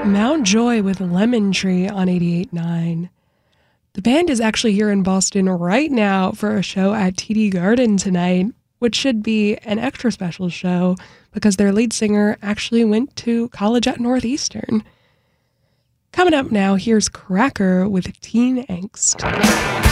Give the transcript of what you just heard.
Mountjoy with Lemon Tree on 88.9. The band is actually here in Boston right now for a show at TD Garden tonight, which should be an extra special show because their lead singer actually went to college at Northeastern. Coming up now, here's Cracker with Teen Angst.